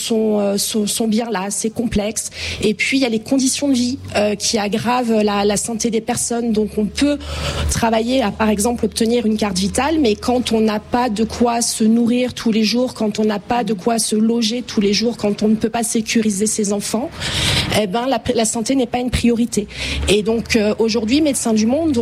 sont bien là, c'est complexe. Et puis il y a les conditions de vie qui aggravent la santé des personnes. Donc on peut travailler à, par exemple, obtenir une carte vitale, mais quand on n'a pas de quoi se nourrir tous les jours, quand on n'a pas de quoi se loger tous les jours, quand on ne peut pas sécuriser ses enfants, eh ben la santé n'est pas une priorité. Et donc aujourd'hui, Médecins du Monde,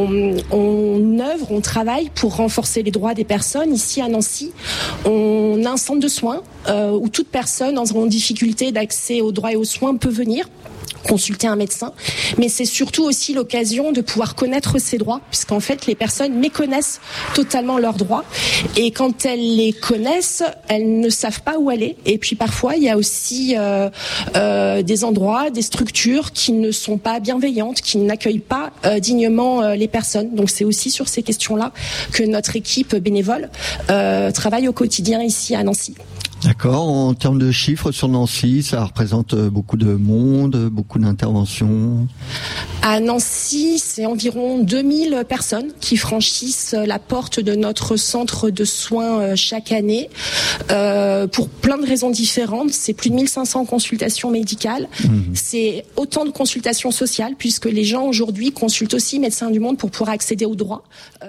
on travaille pour renforcer les droits des personnes. Ici à Nancy, on a un centre de soins où toute personne en difficulté d'accès aux droits et aux soins peut venir consulter un médecin, mais c'est surtout aussi l'occasion de pouvoir connaître ses droits, puisqu'en fait les personnes méconnaissent totalement leurs droits, et quand elles les connaissent, elles ne savent pas où aller. Et puis parfois il y a aussi des endroits, des structures qui ne sont pas bienveillantes, qui n'accueillent pas dignement les personnes. Donc c'est aussi sur ces questions-là que notre équipe bénévole travaille au quotidien ici à Nancy. D'accord. En termes de chiffres sur Nancy, ça représente beaucoup de monde, beaucoup d'interventions. À Nancy, c'est environ 2000 personnes qui franchissent la porte de notre centre de soins chaque année, pour plein de raisons différentes. C'est plus de 1500 consultations médicales. C'est autant de consultations sociales, puisque les gens aujourd'hui consultent aussi Médecins du Monde pour pouvoir accéder aux droits.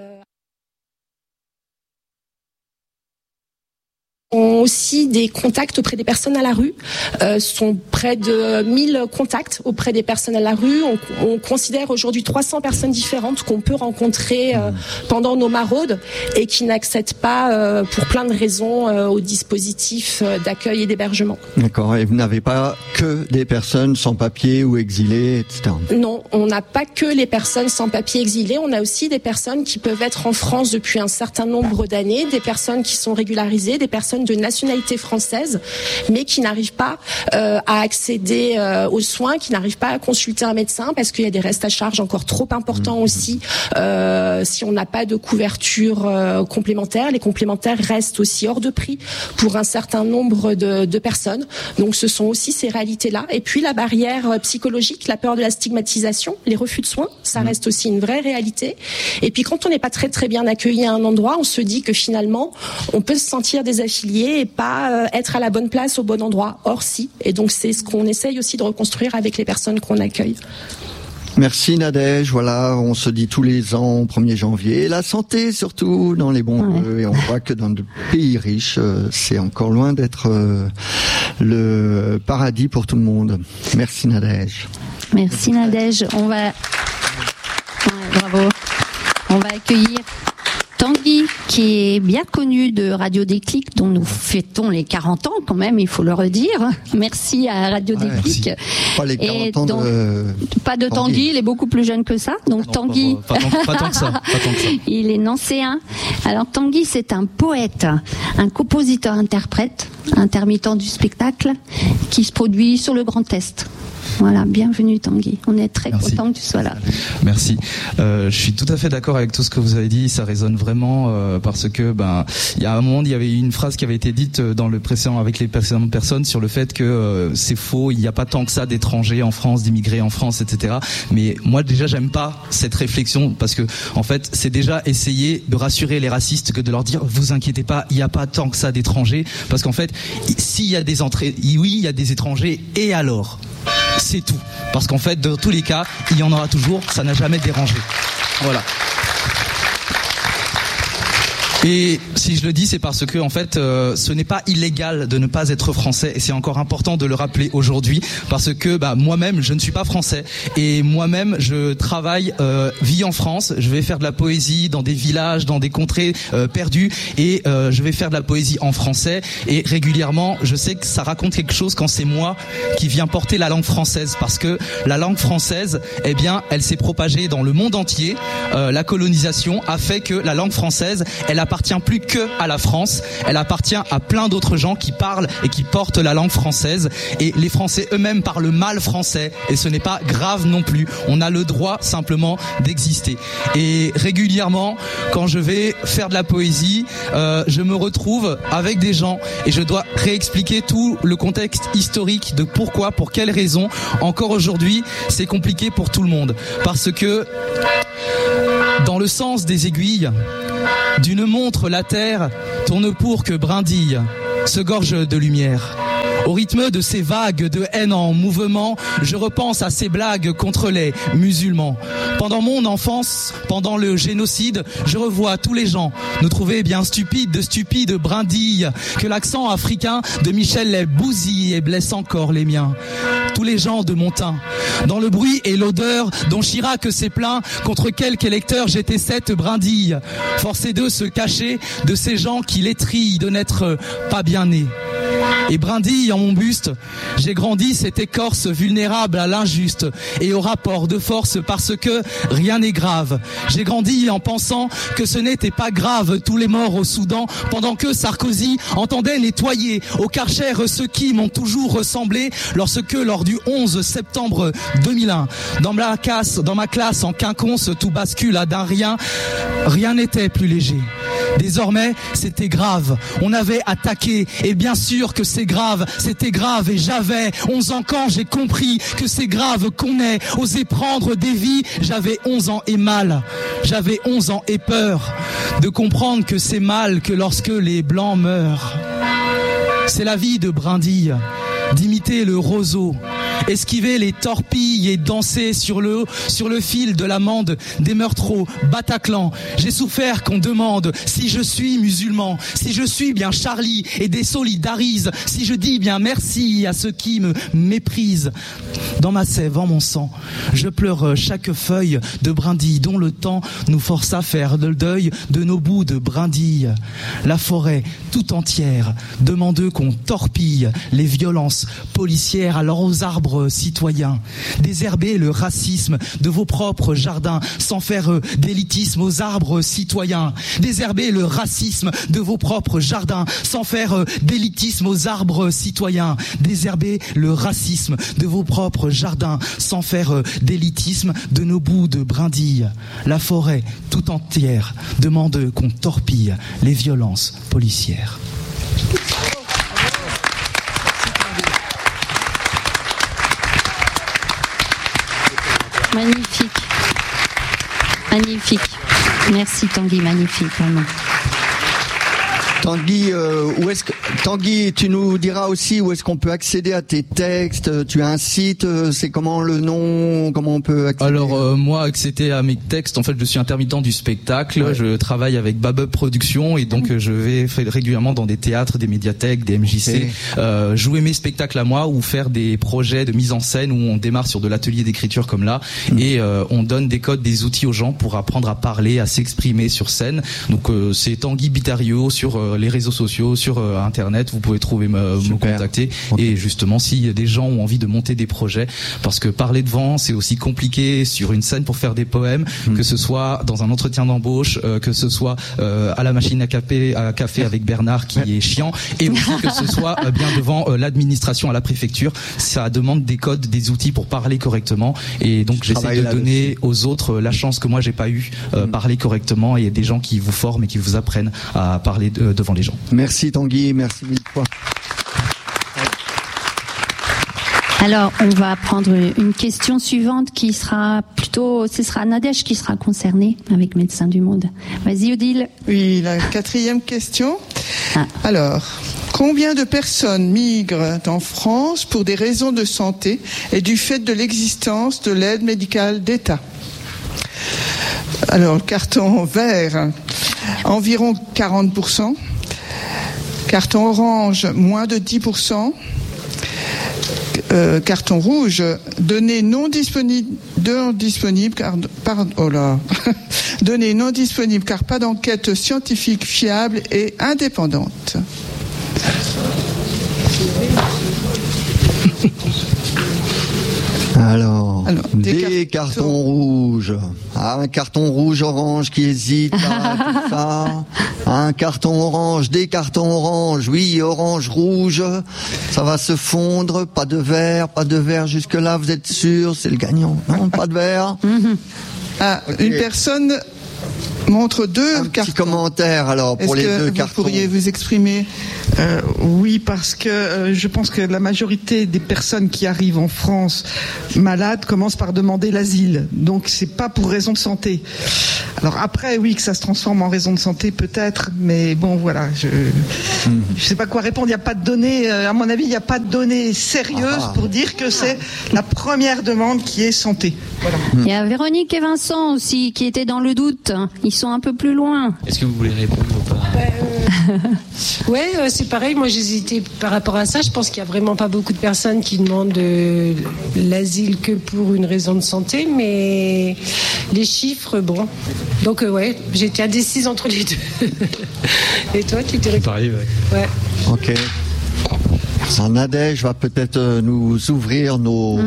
Ont aussi des contacts auprès des personnes à la rue, sont près de 1000 contacts auprès des personnes à la rue. On considère aujourd'hui 300 personnes différentes qu'on peut rencontrer pendant nos maraudes et qui n'accèdent pas pour plein de raisons au dispositif d'accueil et d'hébergement. D'accord, et vous n'avez pas que des personnes sans papier ou exilées, etc. Non, on n'a pas que les personnes sans papier exilées, on a aussi des personnes qui peuvent être en France depuis un certain nombre d'années, des personnes qui sont régularisées, des personnes de nationalité française, mais qui n'arrivent pas à accéder aux soins, qui n'arrivent pas à consulter un médecin parce qu'il y a des restes à charge encore trop importants aussi. Si on n'a pas de couverture complémentaire, les complémentaires restent aussi hors de prix pour un certain nombre de personnes. Donc ce sont aussi ces réalités-là. Et puis la barrière psychologique, la peur de la stigmatisation, les refus de soins, ça reste aussi une vraie réalité. Et puis quand on n'est pas très très bien accueilli à un endroit, on se dit que finalement on peut se sentir désaffilié et pas être à la bonne place au bon endroit. Or si. Et donc c'est ce qu'on essaye aussi de reconstruire avec les personnes qu'on accueille. Merci Nadège, voilà, on se dit tous les ans au 1er janvier, la santé surtout dans les bons vœux, et on voit que dans de pays riches, c'est encore loin d'être le paradis pour tout le monde. Merci Nadège. Merci Nadège, bravo. On va accueillir Tanguy, qui est bien connu de Radio Déclic, dont nous fêtons les 40 ans quand même, il faut le redire. Merci à Radio Déclic. Merci. Pas les 40 ans pas de Tanguy, il est beaucoup plus jeune que ça. Donc non, Tanguy, pas tant que ça. Il est nancéen. Alors Tanguy, c'est un poète, un compositeur-interprète, intermittent du spectacle, qui se produit sur le Grand Est. Voilà, bienvenue Tanguy. On est très content que tu sois là. Merci. Je suis tout à fait d'accord avec tout ce que vous avez dit. Ça résonne vraiment parce que il y a un moment, il y avait une phrase qui avait été dite dans le précédent avec les précédentes personnes sur le fait que c'est faux. Il n'y a pas tant que ça d'étrangers en France, d'immigrés en France, etc. Mais moi déjà, j'aime pas cette réflexion parce que en fait, c'est déjà essayer de rassurer les racistes que de leur dire vous inquiétez pas, il n'y a pas tant que ça d'étrangers parce qu'en fait, s'il y a des entrées, oui, il y a des étrangers et alors. C'est tout. Parce qu'en fait, dans tous les cas, il y en aura toujours, ça n'a jamais dérangé. Voilà. Et si je le dis, c'est parce que en fait, ce n'est pas illégal de ne pas être français, et c'est encore important de le rappeler aujourd'hui, parce que moi-même, je ne suis pas français, et moi-même, je travaille, vis en France. Je vais faire de la poésie dans des villages, dans des contrées perdues, et je vais faire de la poésie en français. Et régulièrement, je sais que ça raconte quelque chose quand c'est moi qui viens porter la langue française, parce que la langue française, eh bien, elle s'est propagée dans le monde entier. La colonisation a fait que la langue française, elle appartient plus que à la France, elle appartient à plein d'autres gens qui parlent et qui portent la langue française, et les Français eux-mêmes parlent mal français, et ce n'est pas grave non plus. On a le droit simplement d'exister. Et régulièrement, quand je vais faire de la poésie, je me retrouve avec des gens et je dois réexpliquer tout le contexte historique de pourquoi, pour quelles raisons. Encore aujourd'hui, c'est compliqué pour tout le monde, parce que dans le sens des aiguilles d'une montre, la terre tourne pour que brindille se gorge de lumière. Au rythme de ces vagues de haine en mouvement, je repense à ces blagues contre les musulmans. Pendant mon enfance, pendant le génocide, je revois tous les gens nous trouver bien stupides, de stupides brindilles, que l'accent africain de Michel les bousille et blesse encore les miens. Tous les gens de mon teint, dans le bruit et l'odeur dont Chirac s'est plaint, contre quelques électeurs j'étais cette brindille, forcé de se cacher de ces gens qui l'étrillent de n'être pas bien nés. Et brindille en mon buste, j'ai grandi cette écorce vulnérable à l'injuste et au rapport de force parce que rien n'est grave. J'ai grandi en pensant que ce n'était pas grave tous les morts au Soudan pendant que Sarkozy entendait nettoyer au Karcher ceux qui m'ont toujours ressemblé lorsque lors du 11 septembre 2001 dans ma classe en quinconce tout bascule à d'un rien n'était plus léger. Désormais, c'était grave. On avait attaqué et bien sûr que c'est grave. C'était grave et j'avais 11 ans quand j'ai compris que c'est grave qu'on ait osé prendre des vies. J'avais 11 ans et mal. J'avais 11 ans et peur de comprendre que c'est mal que lorsque les blancs meurent. C'est la vie de brindille, d'imiter le roseau, esquiver les torpilles et danser sur le fil de l'amande des meurtres au Bataclan. J'ai souffert qu'on demande si je suis musulman, si je suis bien Charlie et désolidarise, si je dis bien merci à ceux qui me méprisent. Dans ma sève, en mon sang, je pleure chaque feuille de brindille dont le temps nous force à faire le deuil de nos bouts de brindille. La forêt tout entière demande qu'on torpille les violences policières alors aux arbres citoyens. Désherber le racisme de vos propres jardins sans faire d'élitisme aux arbres citoyens. Désherber le racisme de vos propres jardins sans faire d'élitisme aux arbres citoyens. Désherber le racisme de vos propres jardins sans faire d'élitisme de nos bouts de brindilles. La forêt tout entière demande qu'on torpille les violences policières. Magnifique. Magnifique. Merci Tanguy, magnifique, vraiment. Tanguy, tu nous diras aussi où est-ce qu'on peut accéder à tes textes. Tu as un site, c'est comment le nom, comment on peut accéder? Alors moi, accéder à mes textes, en fait, je suis intermittent du spectacle. Ouais. Je travaille avec Babub Productions et donc je vais régulièrement dans des théâtres, des médiathèques, des MJC, jouer mes spectacles à moi ou faire des projets de mise en scène où on démarre sur de l'atelier d'écriture comme là et on donne des codes, des outils aux gens pour apprendre à parler, à s'exprimer sur scène. Donc c'est Tanguy Bitario sur les réseaux sociaux, sur internet, vous pouvez trouver me contacter. Et justement, si des gens ont envie de monter des projets, parce que parler devant, c'est aussi compliqué sur une scène pour faire des poèmes, que ce soit dans un entretien d'embauche, que ce soit à la machine à café avec Bernard qui est chiant, et aussi que ce soit bien devant l'administration à la préfecture. Ça demande des codes, des outils pour parler correctement. Et donc j'essaie de donner aux autres la chance que moi j'ai pas eu, parler correctement, et des gens qui vous forment et qui vous apprennent à parler devant les gens. Merci Tanguy, merci mille fois. Alors, on va prendre une question suivante qui sera plutôt, ce sera Nadège qui sera concernée avec Médecins du Monde. Vas-y Odile. Oui, la 4e question. Alors, combien de personnes migrent en France pour des raisons de santé et du fait de l'existence de l'aide médicale d'État? Alors, carton vert, environ 40%. Carton orange, moins de 10%. Carton rouge, données non disponibles, données non disponibles car pas d'enquête scientifique fiable et indépendante. Alors des cartons rouges. Un carton rouge-orange qui hésite à tout ça. Un carton orange, des cartons orange. Oui, orange-rouge. Ça va se fondre. Pas de vert jusque-là. Vous êtes sûr? C'est le gagnant. Non, pas de vert. Une personne montre deux cartons. Petit commentaire alors pour les deux cartons. Vous pourriez vous exprimer? Oui, parce que je pense que la majorité des personnes qui arrivent en France malades commencent par demander l'asile. Donc c'est pas pour raison de santé. Alors après, oui, que ça se transforme en raison de santé peut-être, mais bon, voilà, je sais pas quoi répondre. Il n'y a pas de données, à mon avis, il n'y a pas de données sérieuses pour dire que c'est la première demande qui est santé. Voilà. Il y a Véronique et Vincent aussi qui étaient dans le doute. Ils sont un peu plus loin. Est-ce que vous voulez répondre ou pas? Ouais, c'est pareil. Moi, j'hésitais par rapport à ça. Je pense qu'il y a vraiment pas beaucoup de personnes qui demandent l'asile que pour une raison de santé, mais les chiffres, bon. Donc ouais, j'étais indécise entre les deux. Et toi, tu dirais pareil, ouais. Ok. Nadège va peut-être nous ouvrir nos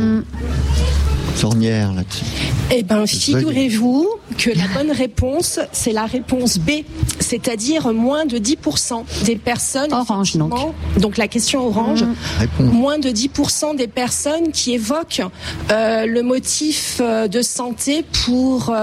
ornières là-dessus. Eh bien, figurez-vous que la bonne réponse, c'est la réponse B, c'est-à-dire moins de 10% des personnes... Orange, donc la question orange. Moins de 10% des personnes qui évoquent le motif de santé pour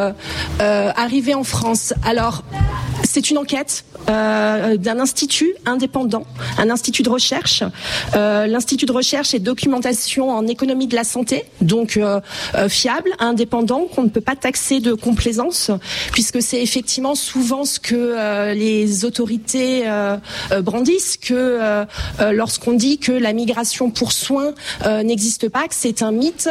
arriver en France. Alors, c'est une enquête d'un institut indépendant, un institut de recherche. L'Institut de recherche et documentation en économie de la santé, donc fiable, indépendant, qu'on ne peut pas taxer de complaisance, puisque c'est effectivement souvent ce que les autorités brandissent, que lorsqu'on dit que la migration pour soins n'existe pas, que c'est un mythe,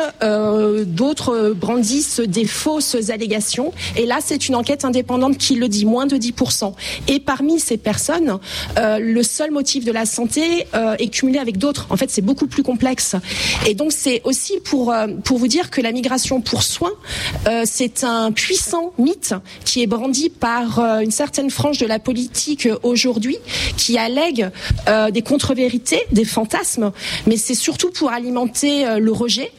d'autres brandissent des fausses allégations. Et là, c'est une enquête indépendante qui le dit, moins de 10%. Et parmi ces personnes, le seul motif de la santé est cumulé avec d'autres. En fait, c'est beaucoup plus complexe. Et donc, c'est aussi pour vous dire que la migration pour soins, c'est un puissant mythe qui est brandi par une certaine frange de la politique aujourd'hui, qui allègue des contre-vérités, des fantasmes, mais c'est surtout pour alimenter le rejet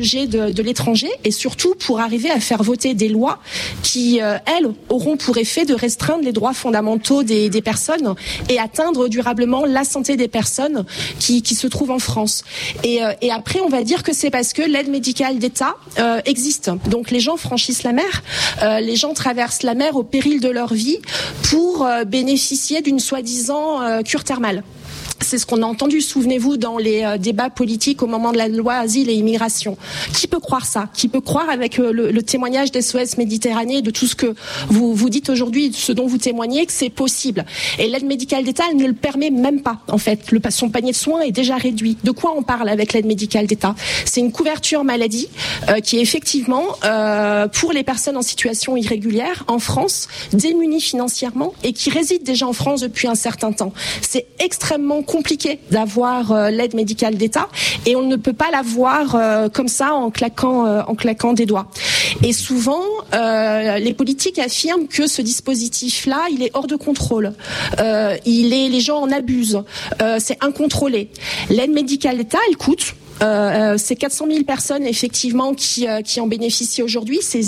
de l'étranger, et surtout pour arriver à faire voter des lois qui, elles, auront pour effet de restreindre les droits fondamentaux des personnes et atteindre durablement la santé des personnes qui se trouvent en France. Et après, on va dire que c'est parce que l'aide médicale d'État existe. Donc les gens franchissent la mer, les gens traversent la mer au péril de leur vie pour bénéficier d'une soi-disant cure thermale. C'est ce qu'on a entendu, souvenez-vous, dans les débats politiques au moment de la loi Asile et Immigration. Qui peut croire ça? Qui peut croire, avec le témoignage d'SOS Méditerranée, de tout ce que vous dites aujourd'hui, ce dont vous témoignez, que c'est possible? Et l'aide médicale d'État, elle ne le permet même pas, en fait. Son panier de soins est déjà réduit. De quoi on parle avec l'aide médicale d'État? C'est une couverture maladie qui est effectivement, pour les personnes en situation irrégulière, en France, démunies financièrement et qui résident déjà en France depuis un certain temps. C'est extrêmement compliqué d'avoir l'aide médicale d'État, et on ne peut pas l'avoir comme ça en claquant des doigts. Et souvent, les politiques affirment que ce dispositif-là, il est hors de contrôle. Les gens en abusent. C'est incontrôlé. L'aide médicale d'État, elle coûte. C'est 400 000 personnes effectivement qui en bénéficient aujourd'hui. C'est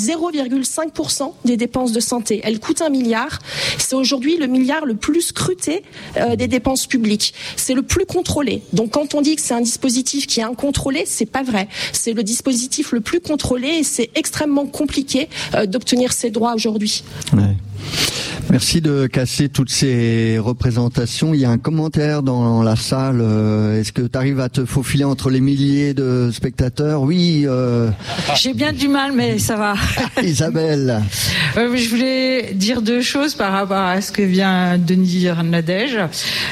0,5% des dépenses de santé. Elle coûte 1 milliard. C'est aujourd'hui le milliard le plus scruté des dépenses publiques. C'est le plus contrôlé. Donc quand on dit que c'est un dispositif qui est incontrôlé, c'est pas vrai. C'est le dispositif le plus contrôlé, et c'est extrêmement compliqué d'obtenir ces droits aujourd'hui. Ouais. Merci de casser toutes ces représentations. Il y a un commentaire dans la salle. Est-ce que tu arrives à te faufiler entre les milliers de spectateurs? Oui. J'ai bien du mal, mais ça va. Isabelle. Je voulais dire deux choses par rapport à ce que vient de dire Nadège.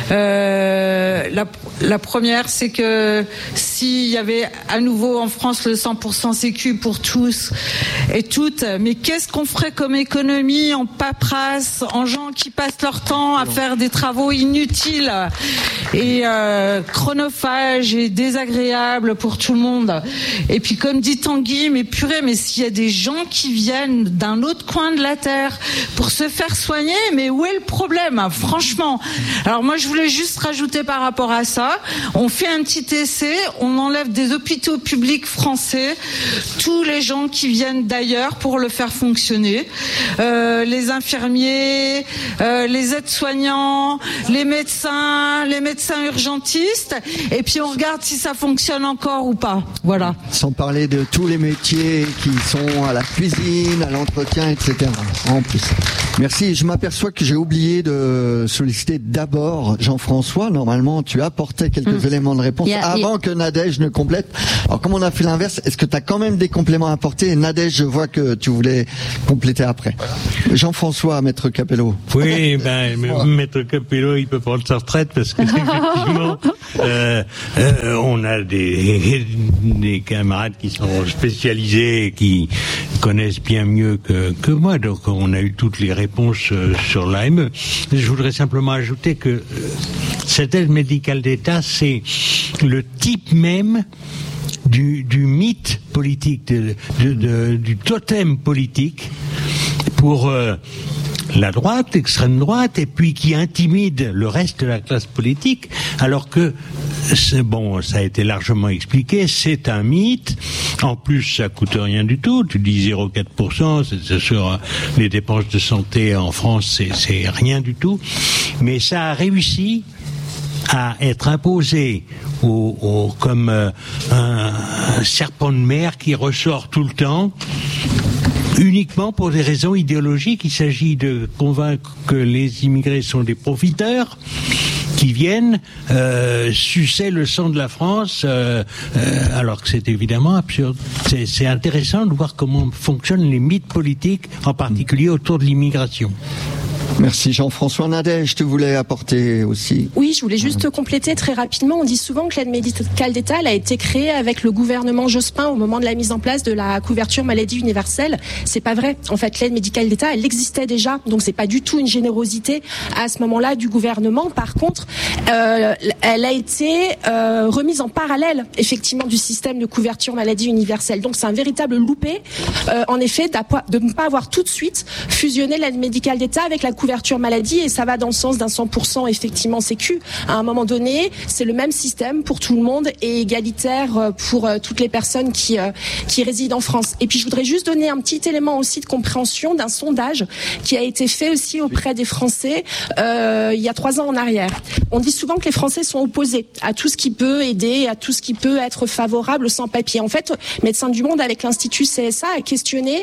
La première, c'est que s'il y avait à nouveau en France le 100% sécu pour tous et toutes, mais qu'est-ce qu'on ferait comme économie en paperasse, en gens qui passent leur temps à faire des travaux inutiles et chronophages et désagréables pour tout le monde. Et puis comme dit Tanguy, mais purée, mais s'il y a des gens qui viennent d'un autre coin de la terre pour se faire soigner, mais où est le problème, hein, franchement? Alors moi je voulais juste rajouter par rapport à ça, on fait un petit essai, on enlève des hôpitaux publics français tous les gens qui viennent d'ailleurs pour le faire fonctionner, les infirmiers, infirmiers, les aides-soignants, les médecins urgentistes, et puis on regarde si ça fonctionne encore ou pas. Voilà. Sans parler de tous les métiers qui sont à la cuisine, à l'entretien, etc. En plus. Merci. Je m'aperçois que j'ai oublié de solliciter d'abord Jean-François. Normalement, tu apportais quelques éléments de réponse avant que Nadège ne complète. Alors, comme on a fait l'inverse, est-ce que tu as quand même des compléments à apporter? Et Nadège, je vois que tu voulais compléter après. Jean-François, Maître Capello. Oui, Maître Capello, il peut prendre sa retraite parce que effectivement, on a des camarades qui sont spécialisés et qui connaissent bien mieux que moi. Donc, on a eu toutes les réponses sur l'AME. Je voudrais simplement ajouter que cette aide médicale d'État, c'est le type même du mythe politique, du totem politique pour la droite, l'extrême droite, et puis qui intimide le reste de la classe politique, alors que, ça a été largement expliqué, c'est un mythe. En plus, ça coûte rien du tout. Tu dis 0,4%, c'est sur les dépenses de santé en France, c'est rien du tout. Mais ça a réussi à être imposé comme un serpent de mer qui ressort tout le temps, uniquement pour des raisons idéologiques. Il s'agit de convaincre que les immigrés sont des profiteurs qui viennent sucer le sang de la France, alors que c'est évidemment absurde. C'est intéressant de voir comment fonctionnent les mythes politiques, en particulier autour de l'immigration. Merci Jean-François. Nadège, tu voulais apporter aussi. Oui, je voulais juste compléter très rapidement. On dit souvent que l'aide médicale d'État elle a été créée avec le gouvernement Jospin au moment de la mise en place de la couverture maladie universelle. C'est pas vrai. En fait, l'aide médicale d'État, elle existait déjà. Donc c'est pas du tout une générosité à ce moment-là du gouvernement. Par contre, elle a été remise en parallèle, effectivement, du système de couverture maladie universelle. Donc c'est un véritable loupé, en effet, de ne pas avoir tout de suite fusionné l'aide médicale d'État avec la couverture maladie, et ça va dans le sens d'un 100% effectivement sécu. À un moment donné, c'est le même système pour tout le monde et égalitaire pour toutes les personnes qui résident en France. Et puis je voudrais juste donner un petit élément aussi de compréhension d'un sondage qui a été fait aussi auprès des Français il y a 3 ans en arrière. On dit souvent que les Français sont opposés à tout ce qui peut aider, à tout ce qui peut être favorable sans papier. En fait, Médecins du Monde avec l'Institut CSA a questionné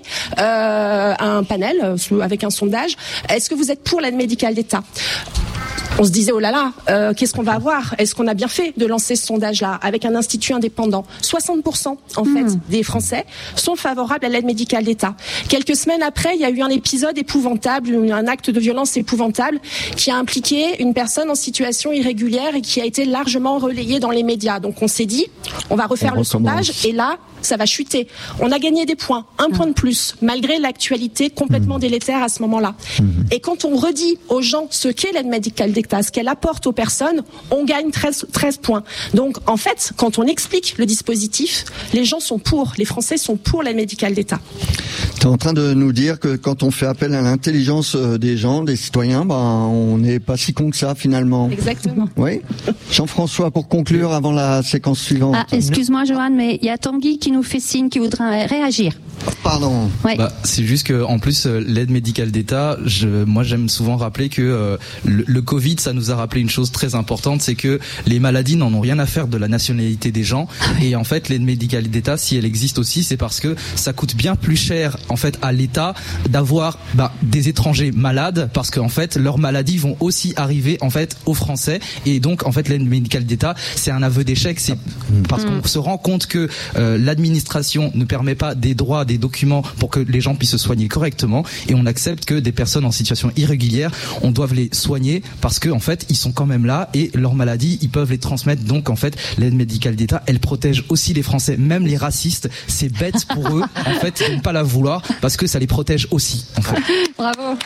un panel avec un sondage. Est-ce que vous êtes pour l'aide médicale d'État ? On se disait, oh là là, qu'est-ce qu'on va avoir ? Est-ce qu'on a bien fait de lancer ce sondage-là avec un institut indépendant ? 60% en fait des Français sont favorables à l'aide médicale d'État. Quelques semaines après, il y a eu un épisode épouvantable, un acte de violence épouvantable qui a impliqué une personne en situation irrégulière et qui a été largement relayé dans les médias. Donc on s'est dit, on va refaire le sondage et là, ça va chuter. On a gagné des points, 1 point de plus, malgré l'actualité complètement délétère à ce moment-là. Et quand on redit aux gens ce qu'est l'aide médicale d'État, ce qu'elle apporte aux personnes, on gagne 13 points. Donc, en fait, quand on explique le dispositif, les gens sont pour, les Français sont pour l'aide médicale d'État. Tu es en train de nous dire que quand on fait appel à l'intelligence des gens, des citoyens, on n'est pas si con que ça, finalement. Exactement. Oui. Jean-François, pour conclure, avant la séquence suivante. Ah, excuse-moi, Joanne, mais il y a Tanguy qui nous fait signe, qui voudrait réagir. Pardon. Ouais. C'est juste que, en plus, l'aide médicale d'État, moi j'aime souvent rappeler que le Covid, ça nous a rappelé une chose très importante, c'est que les maladies n'en ont rien à faire de la nationalité des gens. Et en fait, l'aide médicale d'État, si elle existe aussi, c'est parce que ça coûte bien plus cher, en fait, à l'État d'avoir des étrangers malades, parce qu'en fait, leurs maladies vont aussi arriver, en fait, aux Français. Et donc, en fait, l'aide médicale d'État, c'est un aveu d'échec. C'est parce qu'on se rend compte que l'administration ne permet pas des droits, des documents pour que les gens puissent se soigner correctement, et on accepte que des personnes en situation irrégulière, on doit les soigner parce que en fait ils sont quand même là et leurs maladies ils peuvent les transmettre. Donc en fait l'aide médicale d'État elle protège aussi les Français, même les racistes. C'est bête pour eux en fait de ne pas la vouloir parce que ça les protège aussi en fait. Bravo.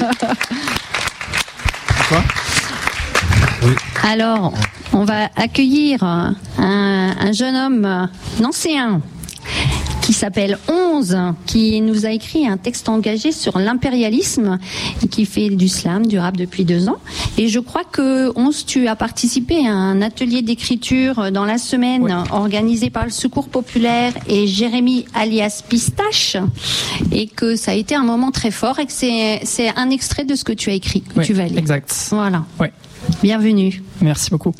Quoi ? Oui. Alors on va accueillir un jeune homme nancéen qui s'appelle 11, qui nous a écrit un texte engagé sur l'impérialisme, qui fait du slam, du rap depuis 2 ans. Et je crois que 11, tu as participé à un atelier d'écriture dans la semaine organisé par le Secours Populaire et Jérémy alias Pistache, et que ça a été un moment très fort et que c'est un extrait de ce que tu as écrit, que tu vas lire. Exact. Voilà. Ouais. Bienvenue. Merci beaucoup.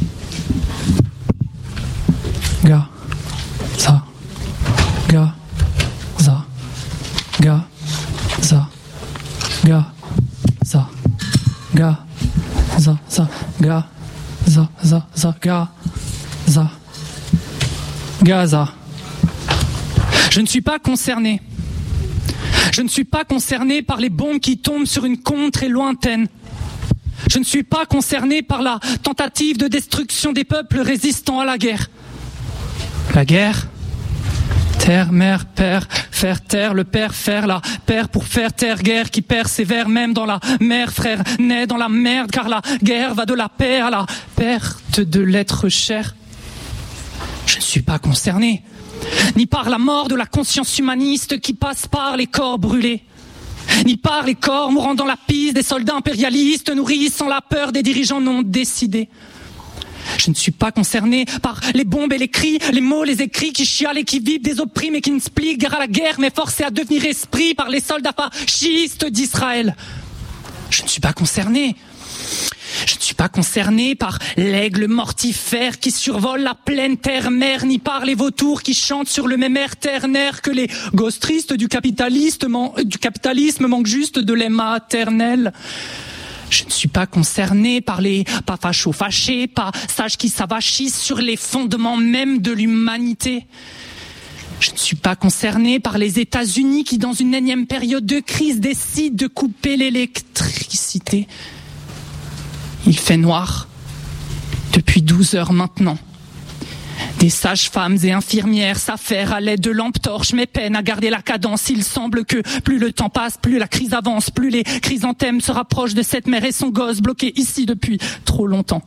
Ga, za, ga, za, ga, za, ga, za, ga, za, za, ga, za, za, za, ga, za, Gaza. Je ne suis pas concerné. Je ne suis pas concerné par les bombes qui tombent sur une côte très lointaine. Je ne suis pas concerné par la tentative de destruction des peuples résistants à la guerre. La guerre, terre, mère, père, faire taire, le père, faire la père pour faire taire, guerre qui persévère même dans la mer, frère, naît dans la merde, car la guerre va de la paix à la perte de l'être cher. Je ne suis pas concerné, ni par la mort de la conscience humaniste qui passe par les corps brûlés, ni par les corps mourant dans la piste des soldats impérialistes nourrissant la peur des dirigeants non décidés. Je ne suis pas concerné par les bombes et les cris, les mots, les écrits qui chialent et qui vivent des opprimés qui ne s'plient guère à la guerre mais forcés à devenir esprit par les soldats fascistes d'Israël. Je ne suis pas concerné. Je ne suis pas concerné par l'aigle mortifère qui survole la pleine terre-mère, ni par les vautours qui chantent sur le même air ternaire que les gosses tristes du capitalisme manquent juste de lait maternel. Je ne suis pas concerné par les pas fachos fâchés, pas sages qui s'avachissent sur les fondements même de l'humanité. Je ne suis pas concerné par les États-Unis qui, dans une énième période de crise, décident de couper l'électricité. Il fait noir depuis 12 heures maintenant. Des sages-femmes et infirmières s'affairent à l'aide de lampes torches mais peinent à garder la cadence. Il semble que plus le temps passe, plus la crise avance, plus les chrysanthèmes se rapprochent de cette mère et son gosse bloqués ici depuis trop longtemps.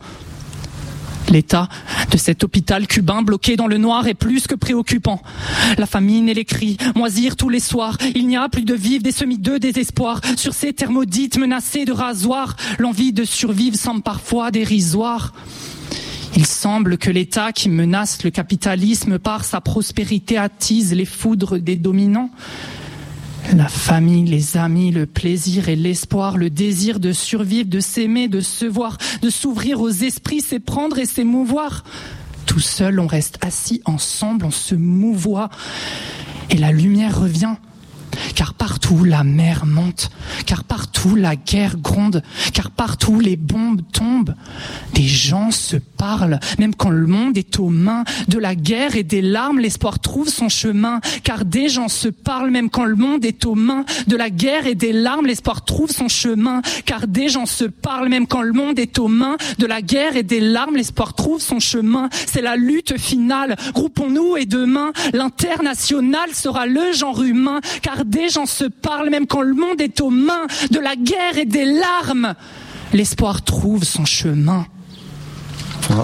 L'état de cet hôpital cubain bloqué dans le noir est plus que préoccupant. La famine et les cris moisirent tous les soirs. Il n'y a plus de vivre, des semis de désespoir. Sur ces thermodites menacés de rasoir, l'envie de survivre semble parfois dérisoire. Il semble que l'État qui menace le capitalisme par sa prospérité attise les foudres des dominants. La famille, les amis, le plaisir et l'espoir, le désir de survivre, de s'aimer, de se voir, de s'ouvrir aux esprits, s'éprendre et s'émouvoir. Tout seul, on reste assis ensemble, on se mouvoie et la lumière revient. Car partout la mer monte, car partout la guerre gronde, car partout les bombes tombent. Des gens se parlent, même quand le monde est aux mains de la guerre et des larmes, l'espoir trouve son chemin. Car des gens se parlent, même quand le monde est aux mains de la guerre et des larmes, l'espoir trouve son chemin. Car des gens se parlent, même quand le monde est aux mains de la guerre et des larmes, l'espoir trouve son chemin. C'est la lutte finale, groupons-nous et demain, l'international sera le genre humain. Car des gens se parlent même quand le monde est aux mains de la guerre et des larmes. L'espoir trouve son chemin. Wow.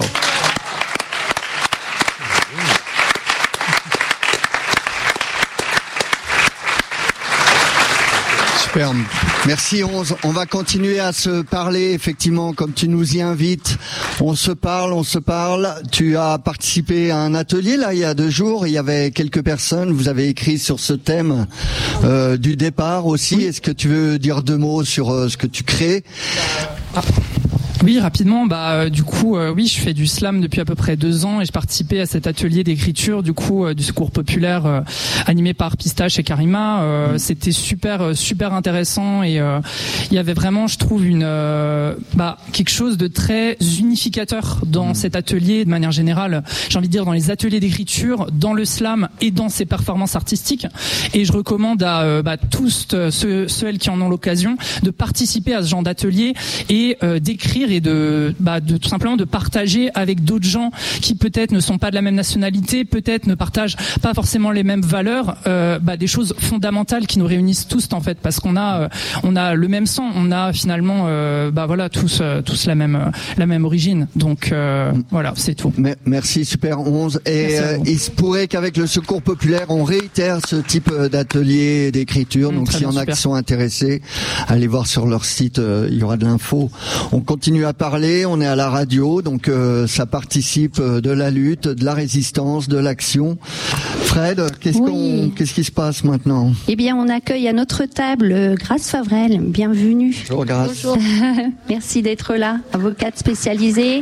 Superbe. Merci 11. On va continuer à se parler, effectivement, comme tu nous y invites. On se parle. Tu as participé à un atelier, là, il y a 2 jours. Il y avait quelques personnes. Vous avez écrit sur ce thème du départ aussi. Est-ce que tu veux dire 2 mots sur ce que tu crées ? Oui, rapidement. Du coup, oui, je fais du slam depuis à peu près 2 ans et je participais à cet atelier d'écriture du Secours Populaire animé par Pistache et Karima. C'était super intéressant et il y avait vraiment, je trouve, quelque chose de très unificateur dans cet atelier de manière générale. J'ai envie de dire dans les ateliers d'écriture, dans le slam et dans ses performances artistiques. Et je recommande à tous ceux qui en ont l'occasion de participer à ce genre d'atelier et d'écrire et et de tout simplement de partager avec d'autres gens qui peut-être ne sont pas de la même nationalité, peut-être ne partagent pas forcément les mêmes valeurs, des choses fondamentales qui nous réunissent tous en fait, parce qu'on a le même sang, on a finalement tous la même origine. Donc voilà, c'est tout. Merci, Super 11. Et il se pourrait qu'avec le Secours populaire, on réitère ce type d'atelier d'écriture. Donc s'il y en a qui sont intéressés, allez voir sur leur site, il y aura de l'info. On continue à parler, on est à la radio, donc ça participe de la lutte, de la résistance, de l'action. Fred, qu'est-ce qui se passe maintenant? Eh bien, on accueille à notre table Grâce Favrel. Bienvenue. Bonjour Grâce. Bonjour. Merci d'être là, avocate spécialisée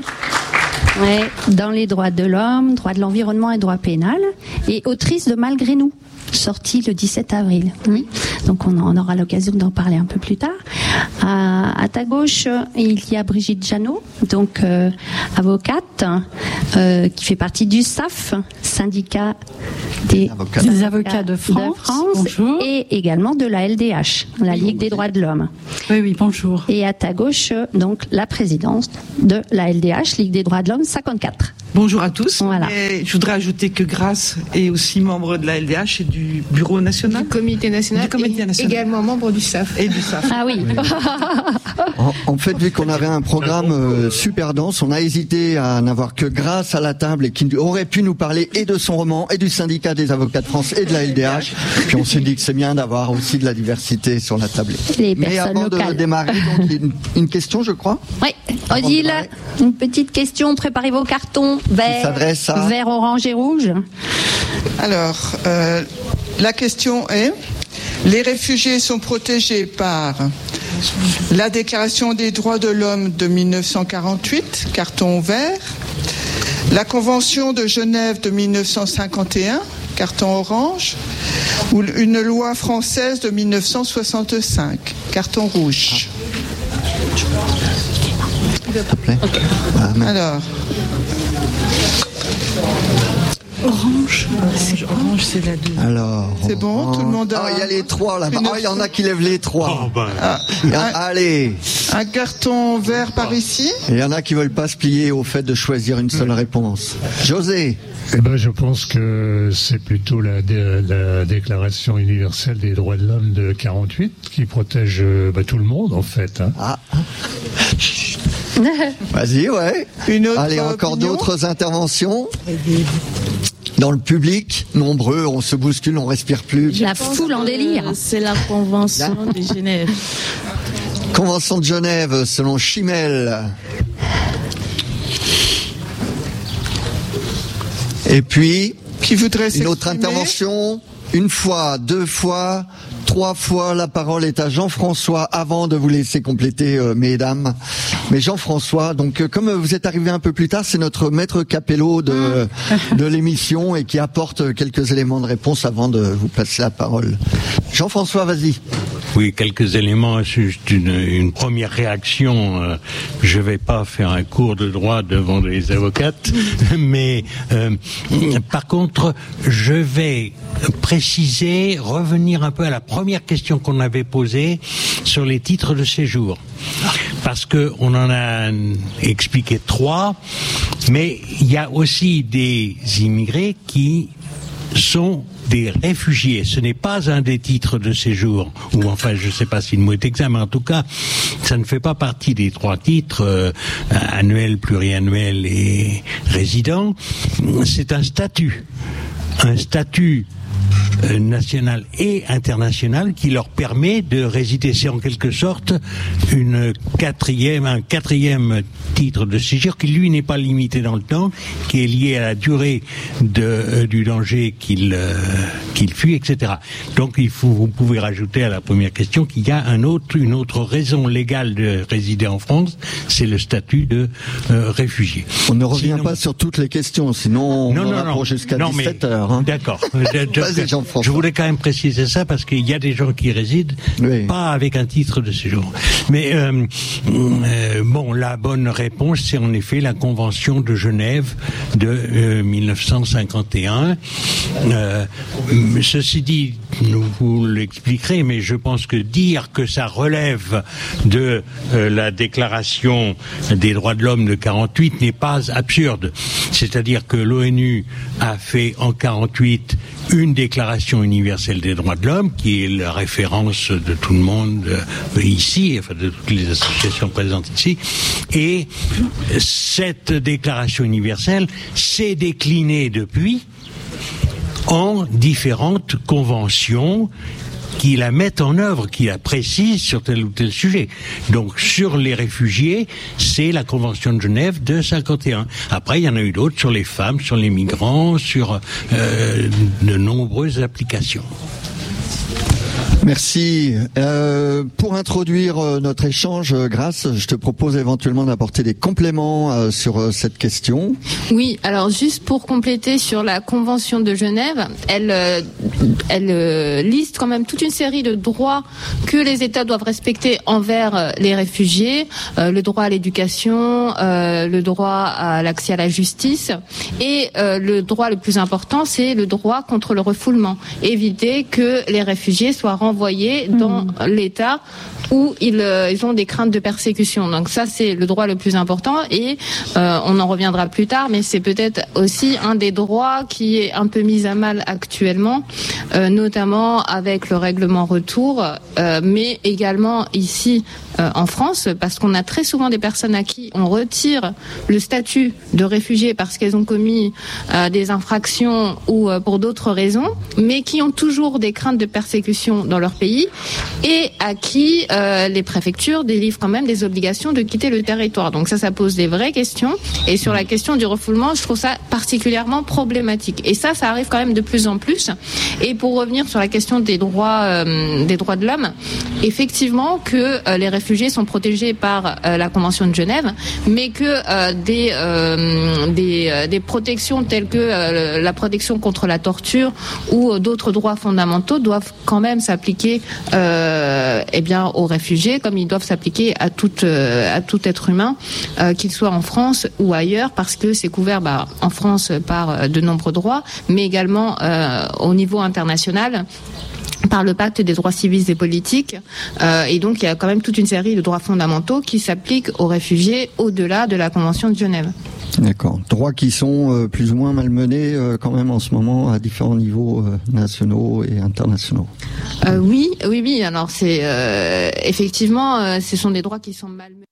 dans les droits de l'homme, droits de l'environnement et droit pénal, et autrice de Malgré nous, sortie le 17 avril. Donc on aura l'occasion d'en parler un peu plus tard. À ta gauche, il y a Brigitte Jeannot, donc avocate, qui fait partie du SAF, syndicat des avocats de France. Bonjour. Et également de la LDH, la Ligue des droits de l'homme. Oui, bonjour. Et à ta gauche, donc la présidente de la LDH, Ligue des droits de l'homme 54. Bonjour à tous. Voilà. Et je voudrais ajouter que Grâce est aussi membre de la LDH et du Bureau national. Du Comité national. Également membre du SAF. Et du SAF. Ah oui. En fait, vu qu'on avait un programme super dense, on a hésité à n'avoir que Grâce à la table et qui aurait pu nous parler et de son roman et du syndicat des avocats de France et de la LDH. Puis on s'est dit que c'est bien d'avoir aussi de la diversité sur la table. Mais avant de démarrer, donc, une question, je crois. Oui. Odile, une petite question. Préparez vos cartons. Vert, orange et rouge. Alors, la question est, les réfugiés sont protégés par la Déclaration des droits de l'homme de 1948, carton vert, la Convention de Genève de 1951, carton orange, ou une loi française de 1965, carton rouge. Alors... Orange, c'est la 2. Alors, c'est bon, tout le monde a... il y a les 3 là-bas. Il y en a qui lèvent les 3. Allez. Un carton vert par ici. Il y en a qui veulent pas se plier au fait de choisir une seule réponse. José. Je pense que c'est plutôt la Déclaration universelle des droits de l'homme de 48 qui protège tout le monde en fait. Vas-y, ouais. Allez, encore d'autres interventions dans le public, nombreux, on se bouscule, on respire plus. La foule en délire. C'est la Convention de Genève. Convention de Genève, selon Chimel. Et puis, qui voudrait une autre intervention, une fois, 2 fois, 3 fois, la parole est à Jean-François avant de vous laisser compléter, mesdames. Mais Jean-François, donc comme vous êtes arrivé un peu plus tard, c'est notre maître capello de l'émission et qui apporte quelques éléments de réponse avant de vous passer la parole. Jean-François, vas-y. Oui, quelques éléments, juste une première réaction. Je vais pas faire un cours de droit devant les avocates, mais par contre, je vais préciser, revenir un peu à la première question qu'on avait posée sur les titres de séjour. Parce que on en a expliqué 3, mais il y a aussi des immigrés qui sont des réfugiés. Ce n'est pas un des titres de séjour, ou enfin, je ne sais pas si le mot est exact, mais en tout cas, ça ne fait pas partie des 3 titres, annuel, pluriannuel et résident. C'est un statut national et international qui leur permet de résider. C'est en quelque sorte un quatrième titre de séjour qui lui n'est pas limité dans le temps, qui est lié à la durée du danger qu'il fuit, etc. Donc vous pouvez rajouter à la première question qu'il y a une autre raison légale de résider en France, c'est le statut de réfugié. On ne revient pas sur toutes les questions, sinon on aura pour jusqu'à 17 heures. Hein. D'accord. Je voulais quand même préciser ça parce qu'il y a des gens qui résident pas avec un titre de séjour. Mais la bonne réponse, c'est en effet la Convention de Genève de 1951. Ceci dit, vous l'expliquerez, mais je pense que dire que ça relève de la Déclaration des droits de l'homme de 48 n'est pas absurde. C'est-à-dire que l'ONU a fait en 48 une Déclaration universelle des droits de l'homme, qui est la référence de tout le monde ici, enfin de toutes les associations présentes ici, et cette Déclaration universelle s'est déclinée depuis en différentes conventions qui la mettent en œuvre, qui la précisent sur tel ou tel sujet. Donc, sur les réfugiés, c'est la Convention de Genève de 51. Après, il y en a eu d'autres sur les femmes, sur les migrants, sur de nombreuses applications. Merci. Pour introduire notre échange, Grâce, je te propose éventuellement d'apporter des compléments sur cette question. Oui, alors juste pour compléter sur la Convention de Genève, elle liste quand même toute une série de droits que les États doivent respecter envers les réfugiés, le droit à l'éducation, le droit à l'accès à la justice, et le droit le plus important, c'est le droit contre le refoulement. Éviter que les réfugiés soient renvoyés dans l'État où ils ont des craintes de persécution. Donc ça, c'est le droit le plus important, et on en reviendra plus tard, mais c'est peut-être aussi un des droits qui est un peu mis à mal actuellement, notamment avec le règlement retour, mais également ici en France, parce qu'on a très souvent des personnes à qui on retire le statut de réfugié parce qu'elles ont commis des infractions ou pour d'autres raisons, mais qui ont toujours des craintes de persécution dans leur pays, et à qui les préfectures délivrent quand même des obligations de quitter le territoire. Donc ça pose des vraies questions, et sur la question du refoulement, je trouve ça particulièrement problématique. Et ça arrive quand même de plus en plus. Et pour revenir sur la question des droits de l'homme, effectivement que les réfugiés sont protégés par la Convention de Genève, mais que des protections telles que la protection contre la torture ou d'autres droits fondamentaux doivent quand même s'appliquer aux réfugiés, comme ils doivent s'appliquer à tout être humain, qu'il soit en France ou ailleurs, parce que c'est couvert en France par de nombreux droits, mais également au niveau international par le pacte des droits civils et politiques, et donc il y a quand même toute une série de droits fondamentaux qui s'appliquent aux réfugiés au-delà de la Convention de Genève. D'accord. Droits qui sont plus ou moins malmenés quand même en ce moment à différents niveaux nationaux et internationaux. Oui. Alors c'est effectivement, ce sont des droits qui sont malmenés.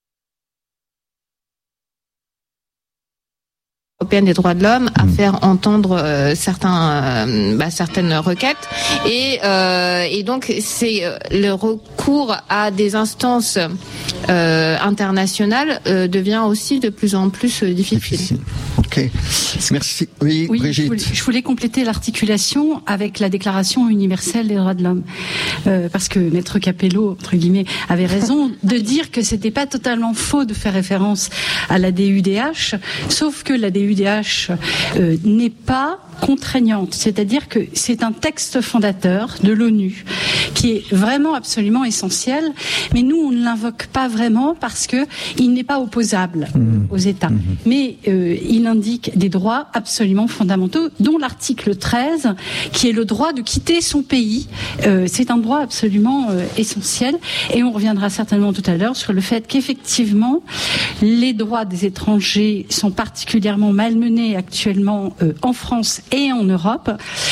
Européenne des droits de l'homme à faire entendre certaines requêtes, et donc c'est le recours à des instances internationales devient aussi de plus en plus difficile. Ok, merci. Oui, Brigitte. Je voulais compléter l'articulation avec la Déclaration universelle des droits de l'homme, parce que Maître Capello, entre guillemets, avait raison de dire que c'était pas totalement faux de faire référence à la DUDH, sauf que la DUDH n'est pas contraignante, c'est-à-dire que c'est un texte fondateur de l'ONU qui est vraiment absolument essentiel, mais nous on ne l'invoque pas vraiment parce que il n'est pas opposable aux États, mais il indique des droits absolument fondamentaux, dont l'article 13 qui est le droit de quitter son pays. C'est un droit absolument essentiel, et on reviendra certainement tout à l'heure sur le fait qu'effectivement les droits des étrangers sont particulièrement malmenés actuellement en France et en Europe.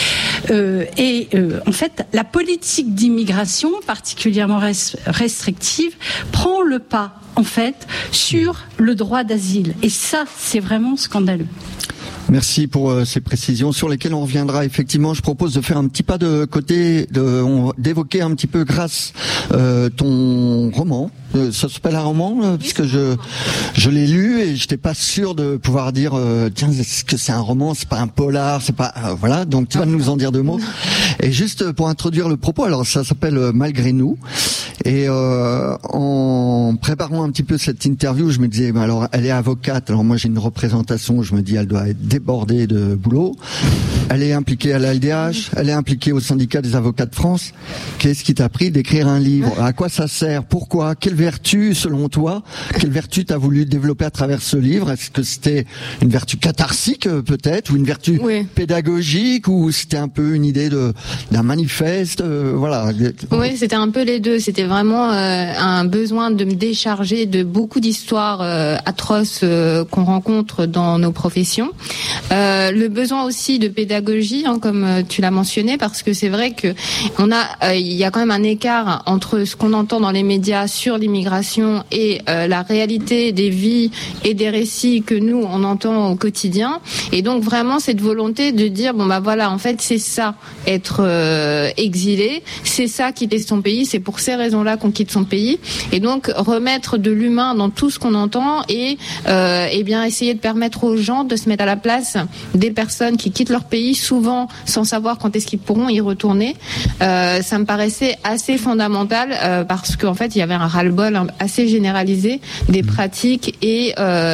En fait, la politique d'immigration, particulièrement restrictive, prend le pas, en fait, sur le droit d'asile. Et ça, c'est vraiment scandaleux. Merci pour ces précisions sur lesquelles on reviendra. Effectivement, je propose de faire un petit pas de côté, d'évoquer un petit peu, Grâce, ton roman. Ça s'appelle un roman, puisque je l'ai lu et j'étais pas sûr de pouvoir dire tiens, est-ce que c'est un roman, c'est pas un polar, c'est pas voilà. Donc tu vas nous en dire deux mots. Et juste pour introduire le propos, alors ça s'appelle Malgré nous. Et en préparant un petit peu cette interview, je me disais alors elle est avocate. Alors moi j'ai une représentation, je me dis elle doit être débordée de boulot. Elle est impliquée à la LDH, elle est impliquée au syndicat des avocats de France. Qu'est-ce qui t'a pris d'écrire un livre? À quoi ça sert? Pourquoi? Quelle vertu, selon toi, quelle vertu t'as voulu développer à travers ce livre? Est-ce que c'était une vertu catharsique, peut-être, ou une vertu pédagogique, ou c'était un peu une idée d'un manifeste, voilà. Oui, c'était un peu les deux. C'était vraiment un besoin de me décharger de beaucoup d'histoires atroces qu'on rencontre dans nos professions. Le besoin aussi de pédagogie, comme tu l'as mentionné, parce que c'est vrai que il y a quand même un écart entre ce qu'on entend dans les médias sur l'immigration et la réalité des vies et des récits que nous on entend au quotidien. Et donc vraiment cette volonté de dire voilà, en fait c'est ça être exilé, c'est ça quitter son pays, c'est pour ces raisons-là qu'on quitte son pays. Et donc remettre de l'humain dans tout ce qu'on entend et bien essayer de permettre aux gens de se mettre à la place des personnes qui quittent leur pays, souvent sans savoir quand est-ce qu'ils pourront y retourner. Ça me paraissait assez fondamental parce qu'en fait il y avait un ras-le-bol assez généralisé des pratiques et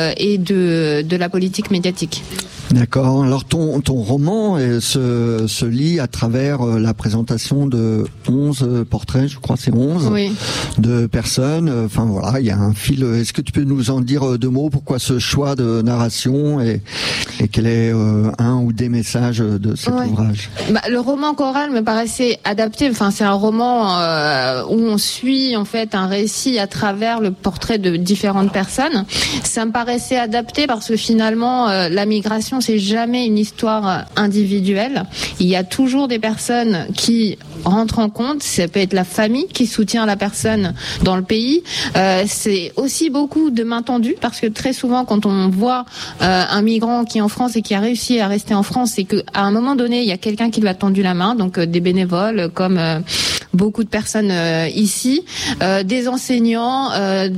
de la politique médiatique. D'accord. Alors ton roman se lit à travers la présentation de 11 portraits, je crois c'est 11, de personnes. Enfin voilà, il y a un fil. Est-ce que tu peux nous en dire deux mots? Pourquoi ce choix de narration et quel est un ou des messages de cet ouvrage? Le roman choral me paraissait adapté. Enfin, c'est un roman où on suit en fait un récit à travers le portrait de différentes personnes. Ça me paraissait adapté parce que finalement la migration c'est jamais une histoire individuelle. Il y a toujours des personnes qui rentrent en compte. Ça peut être la famille qui soutient la personne dans le pays. C'est aussi beaucoup de mains tendues parce que très souvent quand on voit un migrant qui est en France et qui a réussi à rester en France, c'est qu'à un moment donné il y a quelqu'un qui lui a tendu la main, donc des bénévoles comme beaucoup de personnes ici, des enseignants,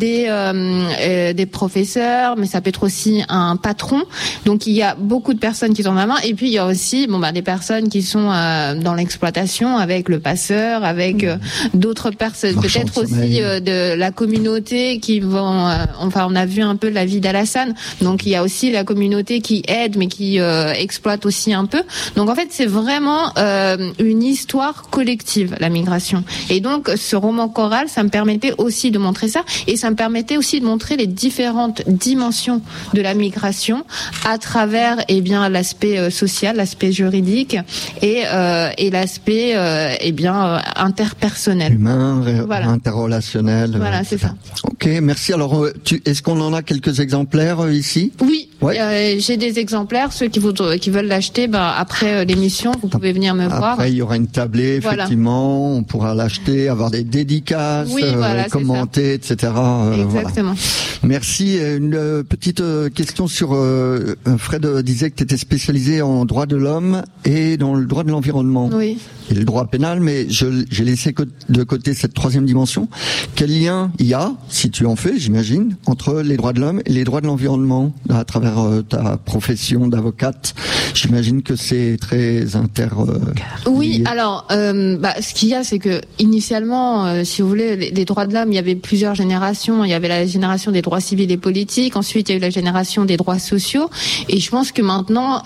des professeurs, mais ça peut être aussi un patron. Donc il y a beaucoup de personnes qui sont dans la main. Et puis il y a aussi des personnes qui sont dans l'exploitation avec le passeur, avec d'autres personnes, peut-être aussi de la communauté qui vont. On a vu un peu la vie d'Alassane. Donc il y a aussi la communauté qui aide, mais qui exploite aussi un peu. Donc en fait c'est vraiment une histoire collective, la migration. Et donc ce roman choral, ça me permettait aussi de montrer ça, et ça me permettait aussi de montrer les différentes dimensions de la migration à travers l'aspect social, l'aspect juridique et l'aspect interpersonnel, humain, interrelationnel. Voilà, c'est ça. Ok, merci. Alors est-ce qu'on en a quelques exemplaires ici? Oui. J'ai des exemplaires. Ceux qui veulent l'acheter, après l'émission, vous pouvez venir me voir. Après, il y aura une tablée, effectivement. On pourra l'acheter, avoir des dédicaces, commenter, etc. Exactement. Merci. Une petite question sur Fred disait que tu étais spécialisé en droit de l'homme et dans le droit de l'environnement. Oui. Et le droit pénal, mais j'ai laissé de côté cette troisième dimension. Quel lien il y a, si tu en fais, j'imagine, entre les droits de l'homme et les droits de l'environnement à travers ta profession d'avocate? J'imagine que c'est très Oui, alors, ce qu'il y a, c'est que initialement, si vous voulez, les droits de l'homme, il y avait plusieurs générations. Il y avait la génération des droits civils et politiques. Ensuite, il y a eu la génération des droits sociaux. Et je pense que maintenant,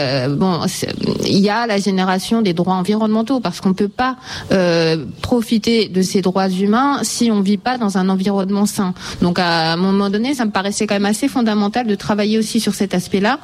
il y a la génération des droits environnementaux, parce qu'on peut pas profiter de ces droits humains si on vit pas dans un environnement sain. Donc, à un moment donné, ça me paraissait quand même assez fondamental de travailler aussi sur cet aspect-là.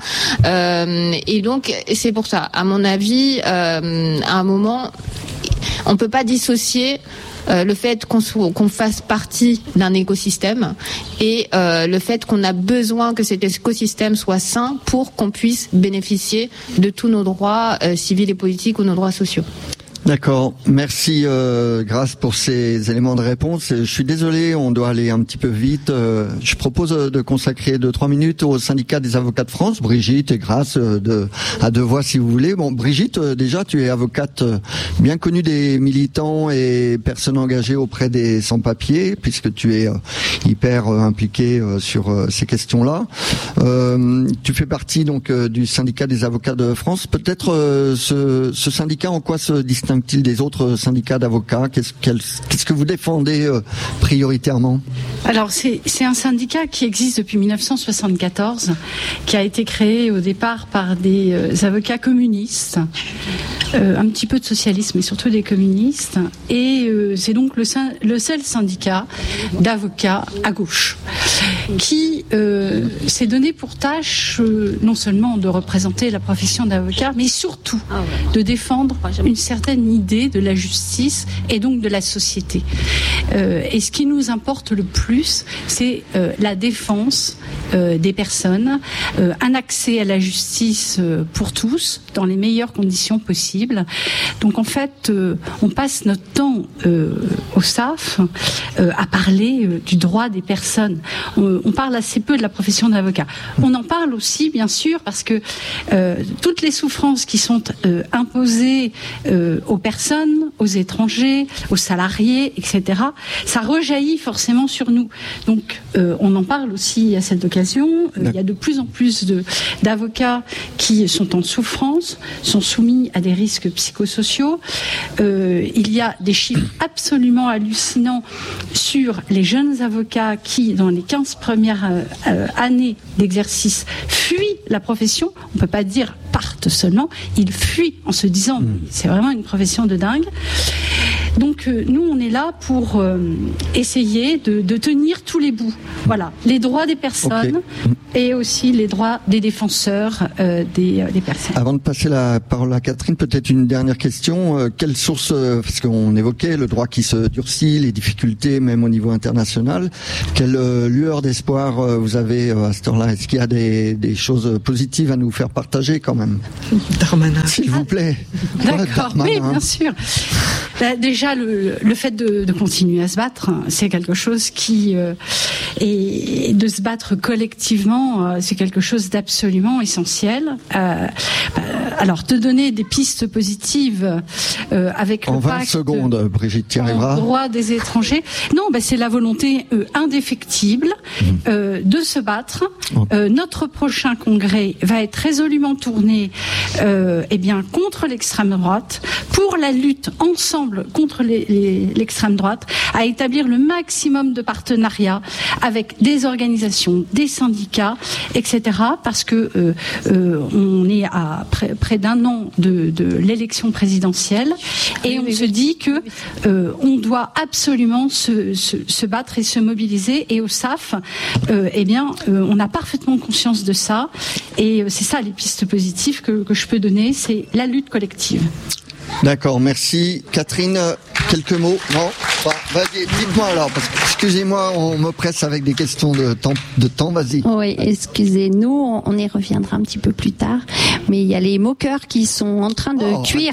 Et donc, c'est pour ça, à mon avis, à un moment, on peut pas dissocier le fait qu'on fasse partie d'un écosystème et le fait qu'on a besoin que cet écosystème soit sain pour qu'on puisse bénéficier de tous nos droits civils et politiques ou nos droits sociaux. D'accord, merci Grâce pour ces éléments de réponse. Je suis désolé, on doit aller un petit peu vite. Je propose de consacrer 2-3 minutes au syndicat des avocats de France, Brigitte et Grâce, à deux voix si vous voulez. Bon, Brigitte, déjà tu es avocate bien connue des militants et personnes engagées auprès des sans-papiers, puisque tu es hyper impliquée sur ces questions-là. Tu fais partie donc du syndicat des avocats de France. Peut-être ce syndicat, en quoi se distingue distingue-t-il des autres syndicats d'avocats? Qu'est-ce que vous défendez prioritairement? Alors c'est un syndicat qui existe depuis 1974, qui a été créé au départ par des avocats communistes, un petit peu de socialisme, mais surtout des communistes, et c'est donc le seul syndicat d'avocats à gauche qui s'est donné pour tâche non seulement de représenter la profession d'avocat, mais surtout de défendre une certaine idée de la justice et donc de la société. Et ce qui nous importe le plus, c'est la défense des personnes, un accès à la justice pour tous, dans les meilleures conditions possibles. Donc en fait, on passe notre temps au SAF à parler du droit des personnes. On parle assez peu de la profession d'avocat. On en parle aussi, bien sûr, parce que toutes les souffrances qui sont imposées aux personnes, aux étrangers, aux salariés, etc., ça rejaillit forcément sur nous. Donc on en parle aussi à cette occasion. Il y a de plus en plus d'avocats qui sont en souffrance, sont soumis à des risques psychosociaux. Il y a des chiffres absolument hallucinants sur les jeunes avocats qui, dans les 15 premières années d'exercice, fuient la profession. On ne peut pas dire partent seulement, ils fuient en se disant c'est vraiment une profession de dingue. Donc nous on est là pour essayer de tenir tous les bouts. Voilà, les droits des personnes et aussi les droits des défenseurs des personnes. Avant de passer la parole à Catherine, peut-être une dernière question. Quelle source, parce qu'on évoquait le droit qui se durcit, les difficultés même au niveau international, quelle lueur d'espoir vous avez à cette heure-là? Est-ce qu'il y a des choses positives à nous faire partager quand même? Darmanin. S'il vous plaît. D'accord, oui, bien sûr. Déjà, le fait de continuer à se battre, c'est quelque chose qui et de se battre collectivement, c'est quelque chose d'absolument essentiel. Alors, te donner des pistes positives avec le en 20 pacte secondes, Brigitte, tu y arriveras. Droit des étrangers. Non, c'est la volonté indéfectible de se battre. Notre prochain congrès va être résolument tourné contre l'extrême droite, pour la lutte ensemble contre l'extrême droite, à établir le maximum de partenariats avec des organisations, des syndicats, etc. Parce que on est à près d'un an de l'élection présidentielle et on se dit que on doit absolument se battre et se mobiliser. Et au SAF, on a parfaitement conscience de ça. Et c'est ça les pistes positives que je peux donner, c'est la lutte collective. D'accord, merci. Catherine, quelques mots? Non? Vas-y, dites-moi alors, parce que, excusez-moi, on me presse avec des questions de temps, vas-y. Oui, excusez-nous, on y reviendra un petit peu plus tard, mais il y a les moqueurs qui sont en train de cuire.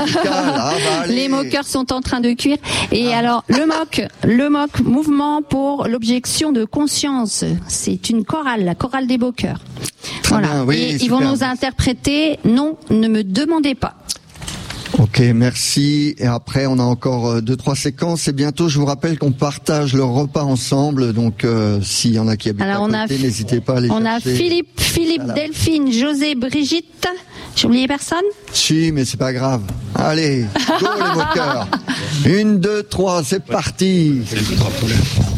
Les moqueurs sont en train de cuire. Et alors, le MOC, Mouvement pour l'objection de conscience, c'est une chorale, la chorale des moqueurs. Voilà. Bien, oui, et ils vont nous interpréter, non, ne me demandez pas. Ok, merci. Et après, on a encore 2-3 séquences. Et bientôt, je vous rappelle qu'on partage le repas ensemble. Donc, s'il y en a qui habitent à côté, n'hésitez pas à les chercher. On a Philippe, voilà. Delphine, José, Brigitte. J'ai oublié personne? Si, mais c'est pas grave. Allez, go les moqueurs. 1, 2, 3, c'est parti.